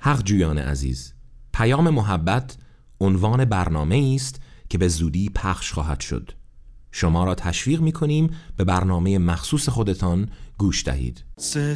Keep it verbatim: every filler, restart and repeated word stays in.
حق جویان عزیز، پیام محبت عنوان برنامه است که به زودی پخش خواهد شد. شما را تشویق می کنیم به برنامه مخصوص خودتان گوش دهید.